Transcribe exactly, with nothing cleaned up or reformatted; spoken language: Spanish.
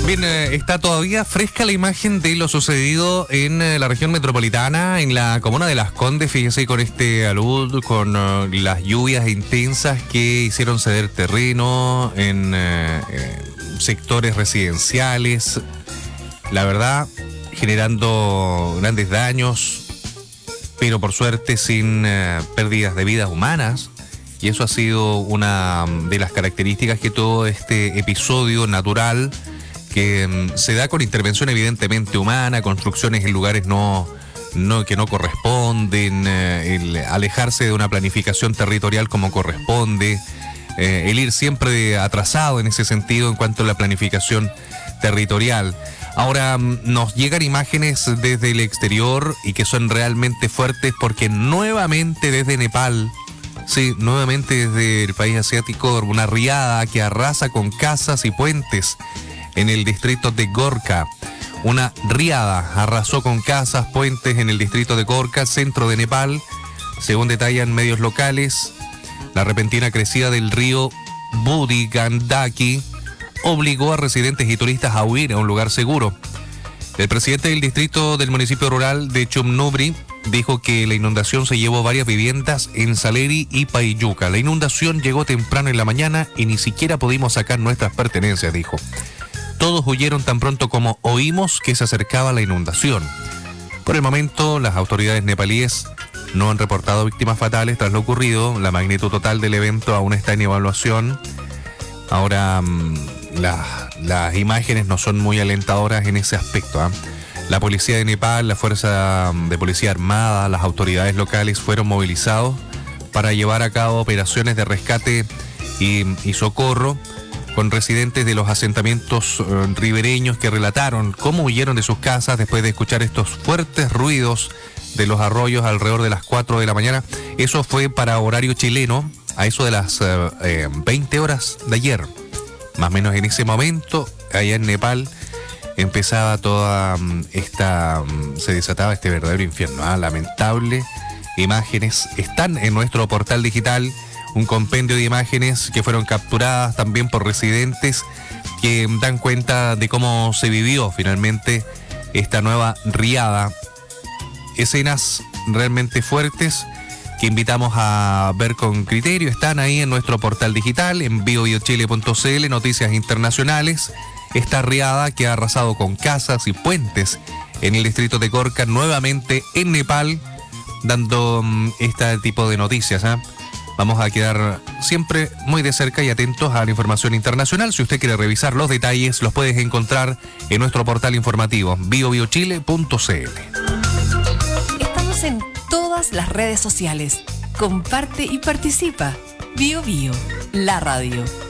Bien, eh, está todavía fresca la imagen de lo sucedido en eh, la región metropolitana, en la comuna de Las Condes. Fíjense con este alud, con uh, las lluvias intensas que hicieron ceder terreno en eh, eh, sectores residenciales. La verdad, generando grandes daños, pero por suerte sin eh, pérdidas de vidas humanas. Y eso ha sido una de las características que todo este episodio natural que um, se da con intervención evidentemente humana, construcciones en lugares no, no que no corresponden, eh, el alejarse de una planificación territorial como corresponde, eh, el ir siempre atrasado en ese sentido en cuanto a la planificación territorial. Ahora um, nos llegan imágenes desde el exterior y que son realmente fuertes porque nuevamente desde Nepal, sí, nuevamente desde el país asiático, una riada que arrasa con casas y puentes en el distrito de Gorkha. Una riada arrasó con casas, puentes en el distrito de Gorkha, centro de Nepal. Según detallan medios locales, la repentina crecida del río Budi Gandaki obligó a residentes y turistas a huir a un lugar seguro. El presidente del distrito del municipio rural de Chumnubri dijo que la inundación se llevó varias viviendas en Saleri y Paiyuca. La inundación llegó temprano en la mañana y ni siquiera pudimos sacar nuestras pertenencias, dijo. Todos huyeron tan pronto como oímos que se acercaba la inundación. Por el momento, las autoridades nepalíes no han reportado víctimas fatales tras lo ocurrido. La magnitud total del evento aún está en evaluación. Ahora, la, las imágenes no son muy alentadoras en ese aspecto, ¿eh? La policía de Nepal, la fuerza de policía armada, las autoridades locales fueron movilizados para llevar a cabo operaciones de rescate y, y socorro con residentes de los asentamientos eh, ribereños que relataron cómo huyeron de sus casas después de escuchar estos fuertes ruidos de los arroyos alrededor de las cuatro de la mañana. Eso fue para horario chileno, a eso de las eh, eh, veinte horas de ayer. Más o menos en ese momento, allá en Nepal, empezaba toda esta, se desataba este verdadero infierno, ¿eh? Lamentable. Imágenes están en nuestro portal digital, un compendio de imágenes que fueron capturadas también por residentes que dan cuenta de cómo se vivió finalmente esta nueva riada. Escenas realmente fuertes que invitamos a ver con criterio. Están ahí en nuestro portal digital, en bio bio chile punto c l, noticias internacionales. Esta riada que ha arrasado con casas y puentes en el distrito de Gorkha, nuevamente en Nepal, dando um, este tipo de noticias, ¿eh? Vamos a quedar siempre muy de cerca y atentos a la información internacional. Si usted quiere revisar los detalles, los puedes encontrar en nuestro portal informativo, bio bio chile punto c l. Estamos en todas las redes sociales. Comparte y participa. Bio Bio, la radio.